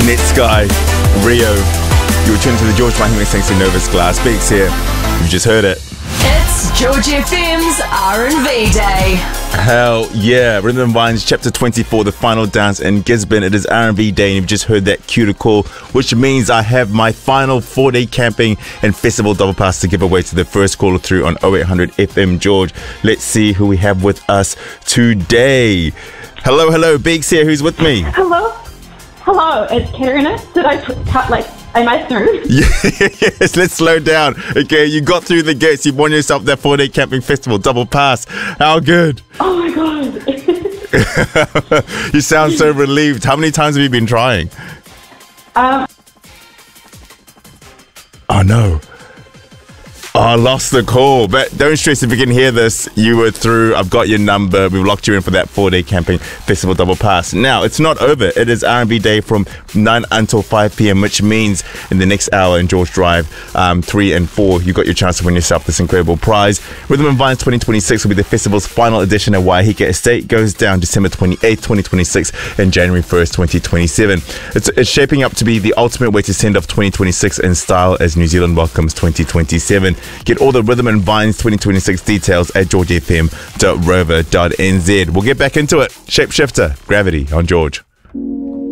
Netsky, Rio. You're tuned to the George Mahima Singh Novus Glass Beaks here. You've just heard it. It's George FM's R&V Day. Hell yeah. Rhythm and Vines, Chapter 24, the final dance in Gisborne. It is R&V Day, and you've just heard that cue call, which means I have my final 4-day camping and festival double pass to give away to the first caller through on 0800 FM George. Let's see who we have with us today. Hello, Beaks here. Who's with me? Hello, it's Katerina. Did I am I through? Yes, let's slow down. Okay, you got through the gates. You won yourself that 4-day camping festival double pass. How good? Oh my god. You sound so relieved. How many times have you been trying? Oh no. Oh, I lost the call. But don't stress if you can hear this. You were through. I've got your number. We've locked you in for that 4-day camping festival double pass. Now, it's not over. It is R&B Day from 9 until 5 p.m, which means in the next hour in George Drive, 3 and 4, you got your chance to win yourself this incredible prize. Rhythm and Vines 2026 will be the festival's final edition at Waiheke Estate. Goes down December 28th, 2026 and January 1st, 2027. It's shaping up to be the ultimate way to send off 2026 in style as New Zealand welcomes 2027. Get all the Rhythm and Vines 2026 details at georgefm.rover.nz. We'll get back into it. Shapeshifter, Gravity on George.